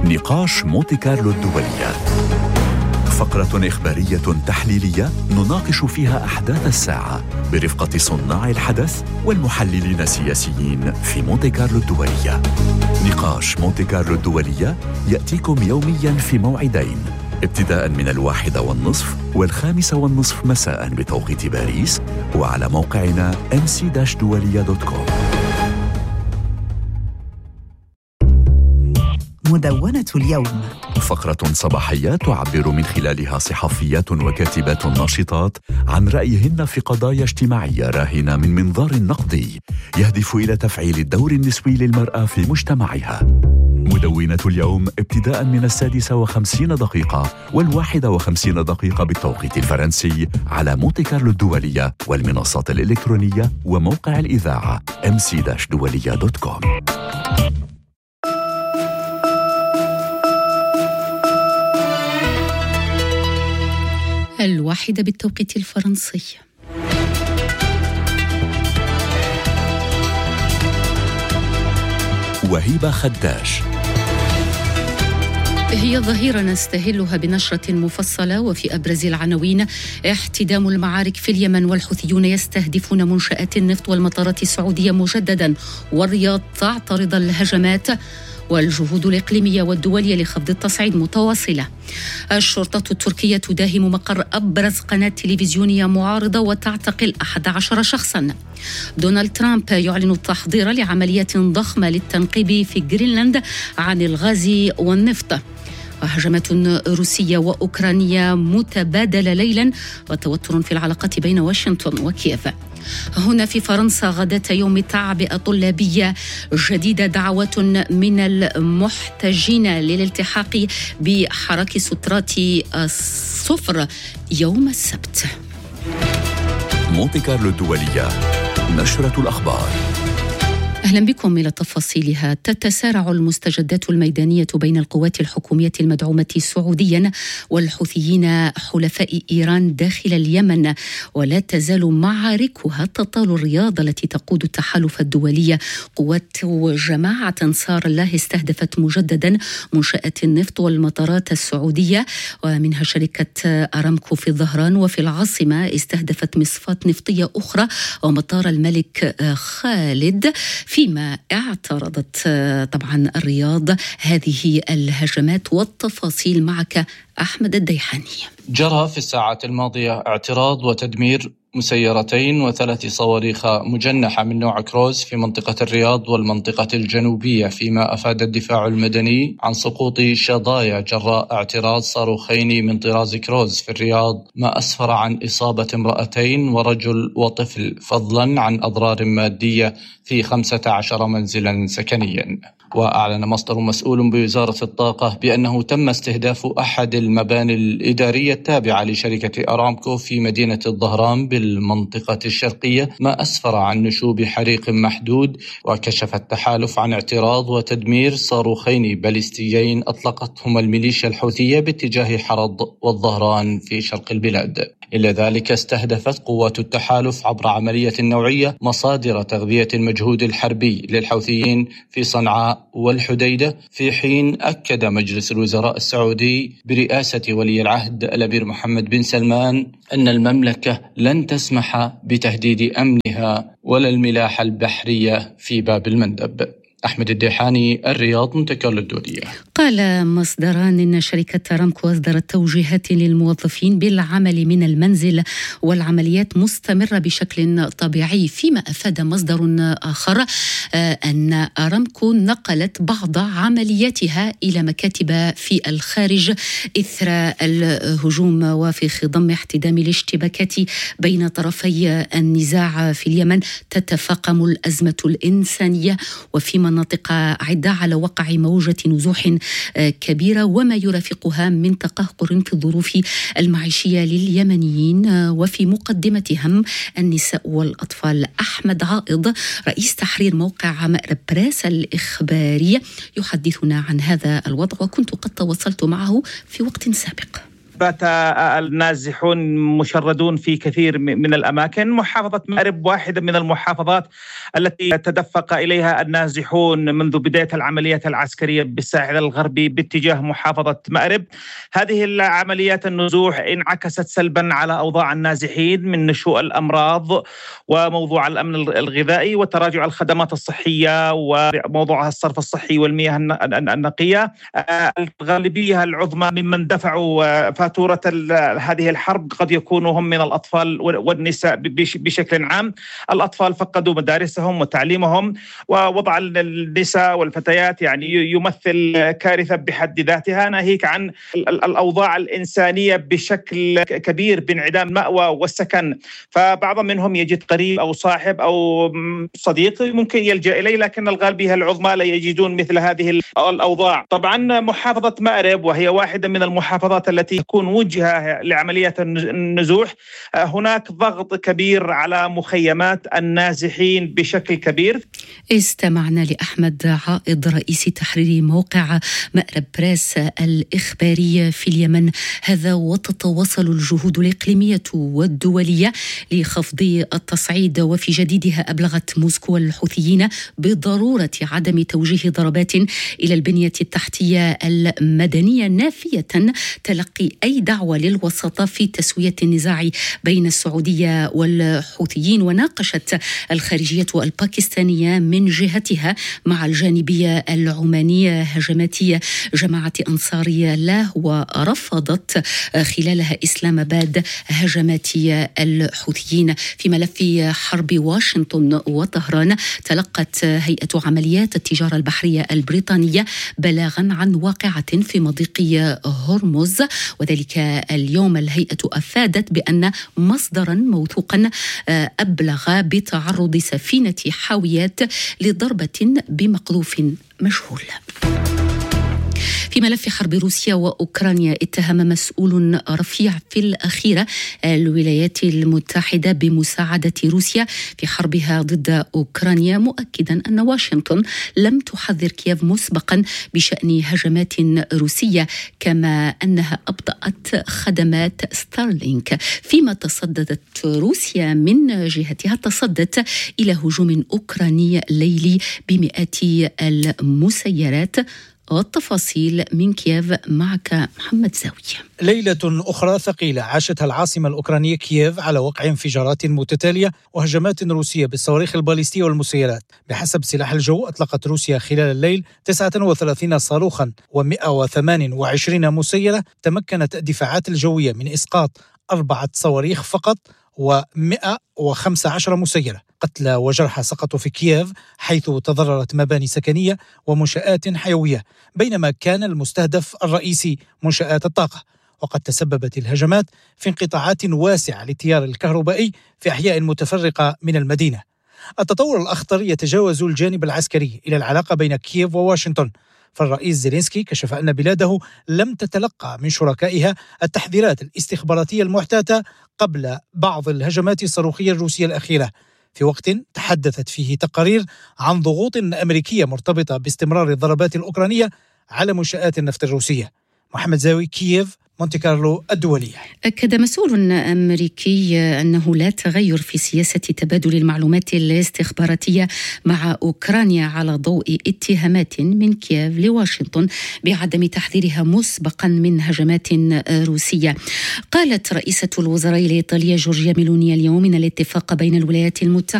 نقاش مونتي كارلو الدولية، فقرة إخبارية تحليلية نناقش فيها أحداث الساعة برفقة صناع الحدث والمحللين السياسيين في مونتي كارلو الدولية. نقاش مونتي كارلو الدولية يأتيكم يومياً في موعدين، ابتداءً من 1:30 و5:30 مساءً بتوقيت باريس، وعلى موقعنا mc-dualia.com. مدونة اليوم، فقرة صباحية تعبر من خلالها صحفيات وكاتبات ناشطات عن رأيهن في قضايا اجتماعية راهنة من منظار نقدي يهدف إلى تفعيل الدور النسوي للمرأة في مجتمعها. مدونة اليوم ابتداء من 6:50 و51 بالتوقيت الفرنسي على مونتي كارلو الدولية والمنصات الإلكترونية وموقع الإذاعة mc-dualia.com. 1:00 بالتوقيت الفرنسي. وهيبة خداش. هي ظهيرة نستهلها بنشرة مفصلة، وفي أبرز العناوين: احتدام المعارك في اليمن والحوثيون يستهدفون منشآت النفط والمطارات السعودية مجددا، والرياض تعترض الهجمات، والجهود الإقليمية والدولية لخفض التصعيد متواصلة. الشرطة التركية تداهم مقر أبرز قناة تلفزيونية معارضة وتعتقل 11 شخصا. دونالد ترامب يعلن التحضير لعملية ضخمة للتنقيب في غرينلاند عن الغاز والنفط. وهجمات روسية وأوكرانية متبادلة ليلا، وتوتر في العلاقات بين واشنطن وكييف. هنا في فرنسا غداة يوم تعبئة طلابية جديدة، دعوات من المحتجين للالتحاق بحراك سترات الصفر يوم السبت. مونتي كارلو الدولية، نشرة الأخبار. أهلا بكم إلى تفاصيلها. تتسارع المستجدات الميدانية بين القوات الحكومية المدعومة سعوديا والحوثيين حلفاء إيران داخل اليمن، ولا تزال معاركها تطال الرياض التي تقود التحالف الدولي. قوات جماعة أنصار الله استهدفت مجددا منشآت النفط والمطارات السعودية، ومنها شركة أرامكو في الظهران، وفي العاصمة استهدفت مصفاة نفطية أخرى ومطار الملك خالد، فيما اعترضت طبعا الرياض هذه الهجمات. والتفاصيل معك أحمد الديحاني. جرى في الساعات الماضية اعتراض وتدمير مسيرتين و3 صواريخ مجنحة من نوع كروز في منطقة الرياض والمنطقة الجنوبية، فيما أفاد الدفاع المدني عن سقوط شظايا جراء اعتراض صاروخين من طراز كروز في الرياض، ما أسفر عن إصابة امرأتين ورجل وطفل، فضلا عن أضرار مادية في 15 منزلا سكنيا. وأعلن مصدر مسؤول بوزارة الطاقة بأنه تم استهداف أحد المباني الإدارية التابعة لشركة أرامكو في مدينة الظهران بالمنطقة الشرقية، ما أسفر عن نشوب حريق محدود. وكشف التحالف عن اعتراض وتدمير صاروخين باليستيين أطلقتهما الميليشيا الحوثية باتجاه حرض والظهران في شرق البلاد. إلى ذلك استهدفت قوات التحالف عبر عملية نوعية مصادر تغذية المجهود الحربي للحوثيين في صنعاء والحديدة، في حين أكد مجلس الوزراء السعودي برئاسة ولي العهد الأمير محمد بن سلمان أن المملكة لن تسمح بتهديد أمنها ولا الملاحة البحرية في باب المندب. أحمد الديحاني، الرياض، مونتي كارلو الدولية. قال مصدران إن شركة أرامكو أصدرت توجيهات للموظفين بالعمل من المنزل، والعمليات مستمرة بشكل طبيعي. فيما أفاد مصدر آخر أن أرامكو نقلت بعض عملياتها إلى مكاتب في الخارج إثر الهجوم وفي خضم احتدام الاشتباكات بين طرفي النزاع في اليمن. تتفاقم الأزمة الإنسانية وفي مناطق عدة على وقع موجة نزوح كبيرة، وما يرافقها من تقهقر في الظروف المعيشية لليمنيين، وفي مقدمتهم النساء والأطفال. أحمد عائض رئيس تحرير موقع مأرب بريس الإخباري يحدثنا عن هذا الوضع، وكنت قد تواصلت معه في وقت سابق. بات النازحون مشردون في كثير من الأماكن. محافظة مأرب واحدة من المحافظات التي تدفق إليها النازحون منذ بداية العمليات العسكرية بالساحل الغربي باتجاه محافظة مأرب. هذه العمليات النزوح انعكست سلبا على أوضاع النازحين من نشوء الأمراض وموضوع الأمن الغذائي وتراجع الخدمات الصحية وموضوع الصرف الصحي والمياه النقية. الغالبية العظمى ممن دفعوا فاتورة هذه الحرب قد يكونوا هم من الأطفال والنساء بشكل عام. الأطفال فقدوا مدارسهم وتعليمهم، ووضع النساء والفتيات يعني يمثل كارثة بحد ذاتها، ناهيك عن الأوضاع الإنسانية بشكل كبير بانعدام مأوى والسكن. فبعض منهم يجد قريب أو صاحب أو صديق ممكن يلجأ إليه، لكن الغالبية العظمى لا يجدون مثل هذه الأوضاع. طبعا محافظة مأرب وهي واحدة من المحافظات التي تكون وجهة لعمليات النزوح، هناك ضغط كبير على مخيمات النازحين بشكل كبير. استمعنا لأحمد عائض رئيس تحرير موقع مأرب بريس الإخباري في اليمن. هذا وتتواصل الجهود الإقليمية والدولية لخفض التصعيد، وفي جديدها أبلغت موسكو الحوثيين بضرورة عدم توجيه ضربات إلى البنية التحتية المدنية، نافية تلقي أي دعوة للوساطة في تسوية النزاع بين السعودية والحوثيين. وناقشت الخارجية الباكستانية من جهتها مع الجانبية العمانية هجمات جماعة أنصار الله، ورفضت خلالها إسلام آباد هجمات الحوثيين. في ملف حرب واشنطن وطهران، تلقت هيئة عمليات التجارة البحرية البريطانية بلاغا عن واقعة في مضيق هرمز، وذلك اليوم. الهيئة أفادت بأن مصدرا موثوقا أبلغ بتعرض سفينة حاويات لضربة بمقذوف مجهول. في ملف حرب روسيا وأوكرانيا، اتهم مسؤول رفيع في الأخيرة الولايات المتحدة بمساعدة روسيا في حربها ضد أوكرانيا، مؤكدا أن واشنطن لم تحذر كييف مسبقا بشأن هجمات روسية، كما أنها أبطأت خدمات ستارلينك. فيما تصدت روسيا من جهتها، تصدت إلى هجوم أوكراني ليلي بمئات المسيرات. والتفاصيل من كييف معك محمد زاوية. ليلة أخرى ثقيلة عاشتها العاصمة الأوكرانية كييف على وقع انفجارات متتالية وهجمات روسية بالصواريخ الباليستية والمسيرات. بحسب سلاح الجو، أطلقت روسيا خلال الليل 39 صاروخا و128 مسيرة. تمكنت الدفاعات الجوية من إسقاط 4 صواريخ فقط و115 مسيرة. قتلى وجرحى سقطوا في كييف، حيث تضررت مباني سكنية ومنشآت حيوية، بينما كان المستهدف الرئيسي منشآت الطاقة. وقد تسببت الهجمات في انقطاعات واسعة للتيار الكهربائي في أحياء متفرقة من المدينة. التطور الأخطر يتجاوز الجانب العسكري إلى العلاقة بين كييف وواشنطن، فالرئيس زيلينسكي كشف أن بلاده لم تتلقى من شركائها التحذيرات الاستخباراتية المحتاطة قبل بعض الهجمات الصاروخية الروسية الأخيرة، في وقت تحدثت فيه تقارير عن ضغوط أمريكية مرتبطة باستمرار الضربات الأوكرانية على منشآت النفط الروسية. محمد زاوي، كييف، مونتي كارلو الدولية. أكد مسؤول أمريكي أنه لا تغير في سياسة تبادل المعلومات الاستخباراتية مع أوكرانيا على ضوء اتهامات من كييف لواشنطن بعدم تحذيرها مسبقا من هجمات روسية. قالت رئيسة الوزراء الإيطالية جورجيا ميلوني اليوم إن الاتفاق بين الولايات المتحدة